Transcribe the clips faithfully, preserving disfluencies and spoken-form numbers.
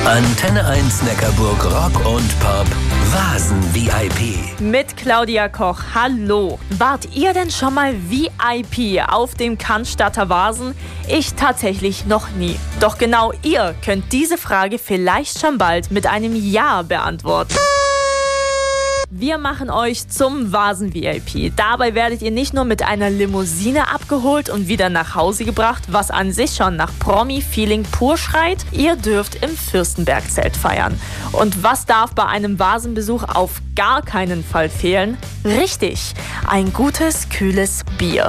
Antenne eins Neckarburg Rock und Pop Vasen-V I P. Mit Claudia Koch. Hallo. Wart ihr denn schon mal V I P auf dem Cannstatter Vasen? Ich tatsächlich noch nie. Doch genau ihr könnt diese Frage vielleicht schon bald mit einem Ja beantworten. Wir machen euch zum Vasen-V I P. Dabei werdet ihr nicht nur mit einer Limousine abgeholt und wieder nach Hause gebracht, was an sich schon nach Promi-Feeling pur schreit. Ihr dürft im Fürstenberg-Zelt feiern. Und was darf bei einem Vasenbesuch auf gar keinen Fall fehlen? Richtig, ein gutes, kühles Bier.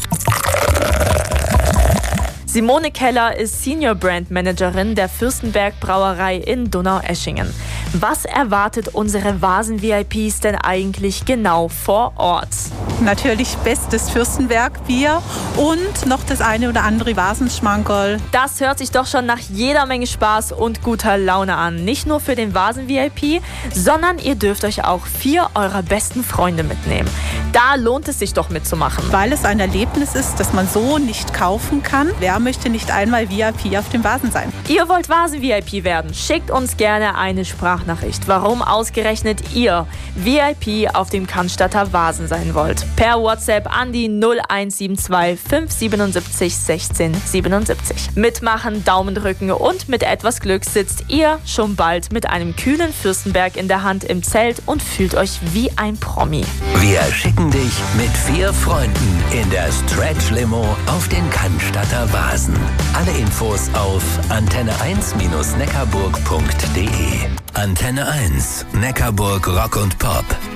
Simone Keller ist Senior Brand Managerin der Fürstenberg Brauerei in Donaueschingen. Was erwartet unsere Vasen-V I Ps denn eigentlich genau vor Ort? Natürlich bestes Fürstenberg-Bier und noch das eine oder andere Vasenschmankerl. Das hört sich doch schon nach jeder Menge Spaß und guter Laune an. Nicht nur für den Vasen-V I P, sondern ihr dürft euch auch vier eurer besten Freunde mitnehmen. Da lohnt es sich doch mitzumachen. Weil es ein Erlebnis ist, das man so nicht kaufen kann. Wer möchte nicht einmal V I P auf dem Vasen sein? Ihr wollt Vasen-V I P werden? Schickt uns gerne eine Sprachnachricht, warum ausgerechnet ihr V I P auf dem Cannstatter Vasen sein wollt. Per WhatsApp an die null eins sieben zwei fünf sieben sieben sechs eins sieben sieben. Mitmachen, Daumen drücken und mit etwas Glück sitzt ihr schon bald mit einem kühlen Fürstenberg in der Hand im Zelt und fühlt euch wie ein Promi. Wir schicken dich mit vier Freunden in der Stretch Limo auf den Cannstatter Vasen. Alle Infos auf antenne eins Neckarburg punkt de. Antenne eins Neckarburg Rock und Pop.